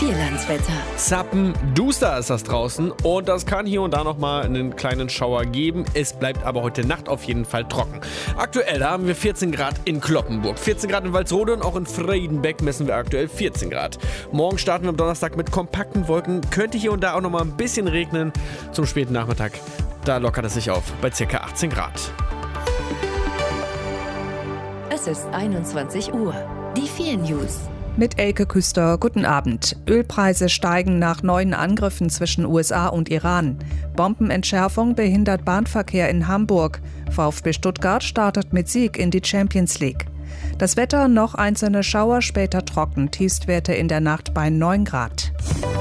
Vierlandswetter. Zappenduster ist das draußen und das kann hier und da nochmal einen kleinen Schauer geben. Es bleibt aber heute Nacht auf jeden Fall trocken. Aktuell, da haben wir 14 Grad in Cloppenburg, 14 Grad in Walsrode und auch in Friedenbeck messen wir aktuell 14 Grad. Morgen starten wir am Donnerstag mit kompakten Wolken. Könnte hier und da auch nochmal ein bisschen regnen. Zum späten Nachmittag, da lockert es sich auf bei ca. 18 Grad. Es ist 21 Uhr. Die 4 News. Mit Elke Küster, guten Abend. Ölpreise steigen nach neuen Angriffen zwischen USA und Iran. Bombenentschärfung behindert Bahnverkehr in Hamburg. VfB Stuttgart startet mit Sieg in die Champions League. Das Wetter, noch einzelne Schauer, später trocken. Tiefstwerte in der Nacht bei 9 Grad.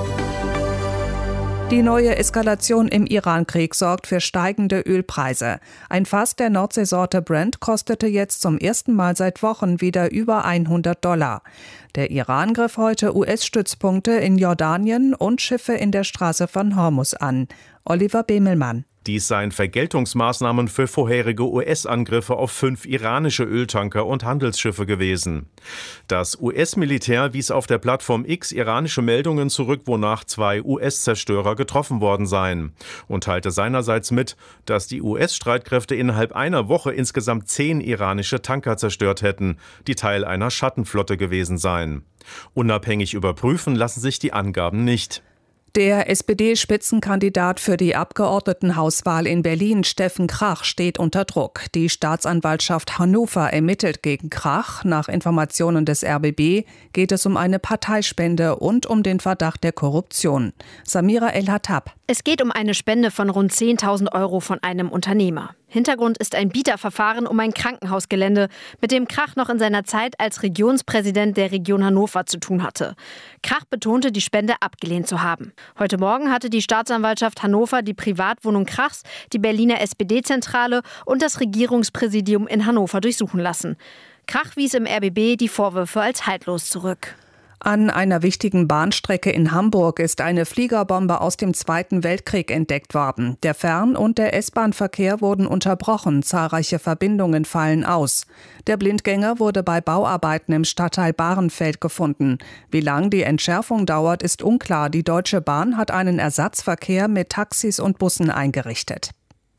Die neue Eskalation im Iran-Krieg sorgt für steigende Ölpreise. Ein Fass der Nordseesorte Brent kostete jetzt zum ersten Mal seit Wochen wieder über $100. Der Iran griff heute US-Stützpunkte in Jordanien und Schiffe in der Straße von Hormuz an. Oliver Bemelmann. Dies seien Vergeltungsmaßnahmen für vorherige US-Angriffe auf 5 iranische Öltanker und Handelsschiffe gewesen. Das US-Militär wies auf der Plattform X iranische Meldungen zurück, wonach 2 US-Zerstörer getroffen worden seien, und teilte seinerseits mit, dass die US-Streitkräfte innerhalb einer Woche insgesamt 10 iranische Tanker zerstört hätten, die Teil einer Schattenflotte gewesen seien. Unabhängig überprüfen lassen sich die Angaben nicht. Der SPD-Spitzenkandidat für die Abgeordnetenhauswahl in Berlin, Steffen Krach, steht unter Druck. Die Staatsanwaltschaft Hannover ermittelt gegen Krach. Nach Informationen des RBB geht es um eine Parteispende und um den Verdacht der Korruption. Samira El-Hattab. Es geht um eine Spende von rund 10.000 Euro von einem Unternehmer. Hintergrund ist ein Bieterverfahren um ein Krankenhausgelände, mit dem Krach noch in seiner Zeit als Regionspräsident der Region Hannover zu tun hatte. Krach betonte, die Spende abgelehnt zu haben. Heute Morgen hatte die Staatsanwaltschaft Hannover die Privatwohnung Krachs, die Berliner SPD-Zentrale und das Regierungspräsidium in Hannover durchsuchen lassen. Krach wies im RBB die Vorwürfe als haltlos zurück. An einer wichtigen Bahnstrecke in Hamburg ist eine Fliegerbombe aus dem Zweiten Weltkrieg entdeckt worden. Der Fern- und der S-Bahn-Verkehr wurden unterbrochen, zahlreiche Verbindungen fallen aus. Der Blindgänger wurde bei Bauarbeiten im Stadtteil Bahrenfeld gefunden. Wie lang die Entschärfung dauert, ist unklar. Die Deutsche Bahn hat einen Ersatzverkehr mit Taxis und Bussen eingerichtet.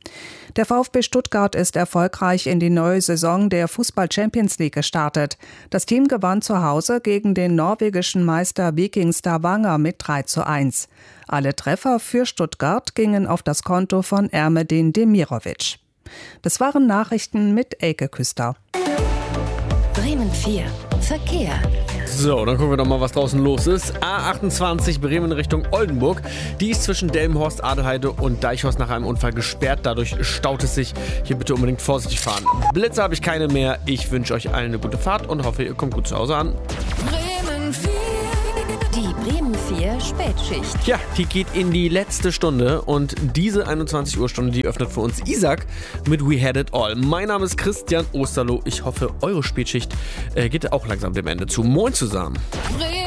Der VfB Stuttgart ist erfolgreich in die neue Saison der Fußball-Champions League gestartet. Das Team gewann zu Hause gegen den norwegischen Meister Viking Stavanger mit 3:1. Alle Treffer für Stuttgart gingen auf das Konto von Ermedin Demirovic. Das waren Nachrichten mit Elke Küster. Bremen 4. Verkehr. So, dann gucken wir doch mal, was draußen los ist. A28 Bremen Richtung Oldenburg. Die ist zwischen Delmenhorst, Adelheide und Deichhorst nach einem Unfall gesperrt. Dadurch staut es sich. Hier bitte unbedingt vorsichtig fahren. Blitze habe ich keine mehr. Ich wünsche euch allen eine gute Fahrt und hoffe, ihr kommt gut zu Hause an. Bremen 4. Die Bremen 4 Spätschicht. Ja, die geht in die letzte Stunde und diese 21 Uhr Stunde, die öffnet für uns Isaac mit We Had It All. Mein Name ist Christian Osterloh. Ich hoffe, eure Spätschicht geht auch langsam dem Ende zu. Moin zusammen.